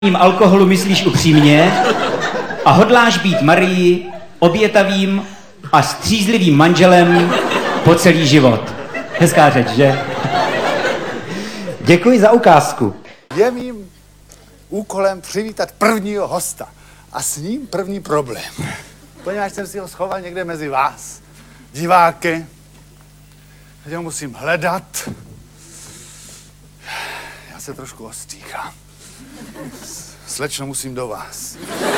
alkoholu myslíš upřímně a hodláš být Marii obětavým a střízlivým manželem po celý život. Hezká řeč, že? Děkuji za ukázku. Je mým úkolem přivítat prvního hosta a s ním první problém. Poněvadž jsem si ho schoval někde mezi vás, diváky, teď ho musím hledat. Já se trošku ostýchám. Slečno, musím do vás.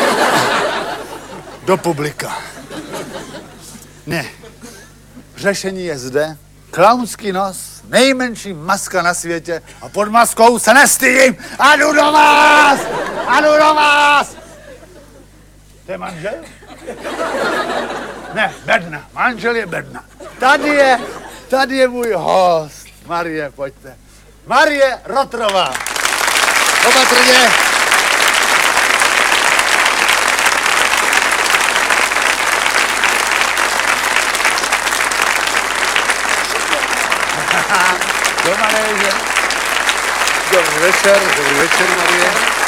Do publika. Ne. Řešení je zde. Klaunský nos, nejmenší maska na světě a pod maskou se nestydím. A jdu do vás! A jdu do vás! To je manžel? Ne, Bedna. Manžel je Bedna. Tady je můj host. Marie, pojďte. Marie Rotrová. Opatrně. Dobrý večer, Marie.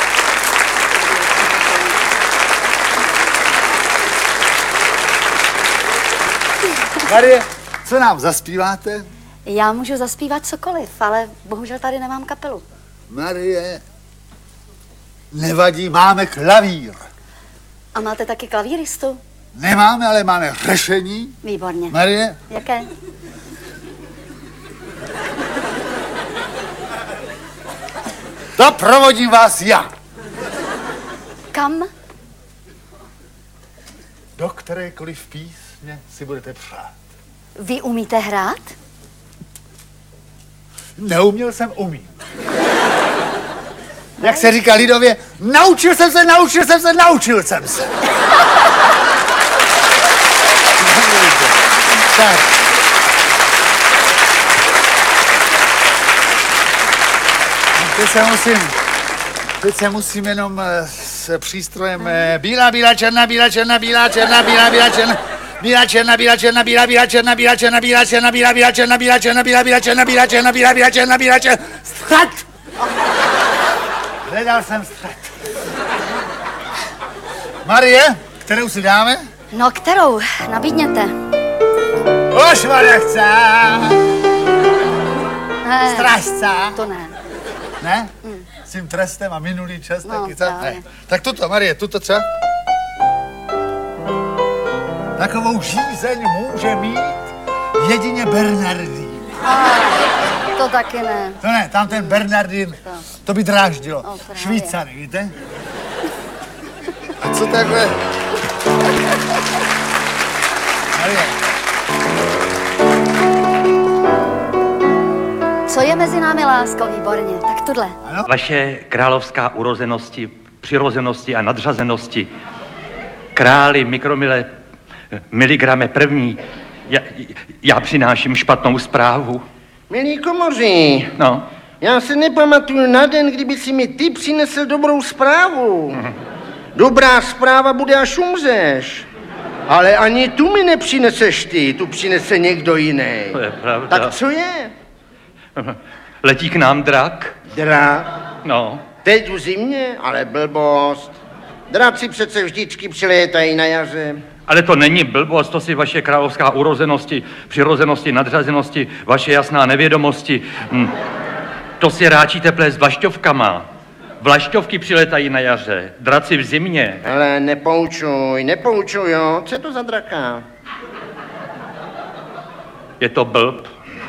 Marie, co nám zaspíváte? Já můžu zaspívat cokoliv, ale bohužel tady nemám kapelu. Marie, nevadí, máme klavír. A máte taky klavíristu? Nemáme, ale máme řešení. Výborně. Marie? Jaké? To provodím vás já. Kam? Do kterékoliv písně si budete přát. Vy umíte hrát? Neuměl jsem, umím. Jak se říká lidově, naučil jsem se. Tak. Teď se musím jenom s přístrojem bílá, černá, střed! Hledal jsem střed. Marie, kterou si dáme? No, kterou? Nabídněte. Už nechce! Ne, Strážce! to ne. Ne? S tím trestem a minulý čas No, taky, co? právě. Ne. Tak tuto, Marie, tuto třeba? Takovou žízeň může mít jedině Bernardín. To taky ne. To ne, tam ten Bernardín, to by dráždilo. No, právě. Švýcary, víte? A co takhle? Marie. Co je mezi námi, lásko? Výborně. Tak tuhle. Ano? Vaše královská urozenosti, přirozenosti a nadřazenosti, králi mikromile, miligrame první, já přináším špatnou zprávu. Milí komoři, No, já se nepamatuju na den, kdyby si mi ty přinesl dobrou zprávu. Dobrá zpráva bude, až umřeš. Ale ani tu mi nepřineseš ty, tu přinese někdo jiný. to je pravda. Tak co je? Letí k nám drak? Drak? No, Teď v zimě? Ale blbost. Draci přece vždycky přilétají na jaře. ale to není blbost, to si vaše královská urozenosti, přirozenosti, nadřazenosti, vaše jasná nevědomosti. To si ráčíte plést vlašťovkama. Vlašťovky přiletají na jaře, draci v zimě. Ale nepoučuj, jo. Co je to za draka? Je to blb.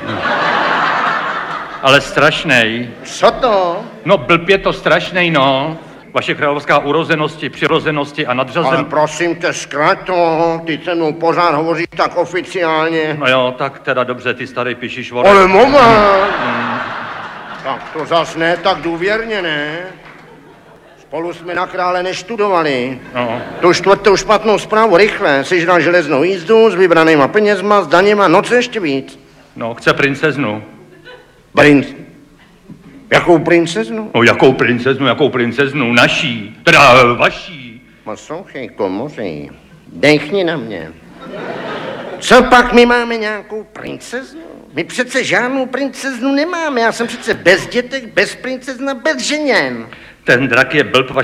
Ale strašnej. Co to? No blb je to strašnej, no. Vaše královská urozenosti, přirozenosti a Ale nadřazen... prosím tě, zkrať to. Ty se mnou pořád hovoříš tak oficiálně. No jo, tak teda dobře, ty starý pišišvore. Ale moment! Tak to zas ne tak důvěrně, ne? Spolu jsme na krále neštudovali. No. Tu čtvrtou špatnou zprávu rychle. Sežral železnou jízdu s vybranýma penězma, s daněma, no co ještě víc? No, chce princeznu. Jakou princeznu? No, jakou princeznu? Naší, teda vaší. Poslouchej, komoři, dechni na mě. Co pak my máme nějakou princeznu? My přece žádnou princeznu nemáme, já jsem přece bez dětek, bez princezna, bez ženěn. Ten drak je blb,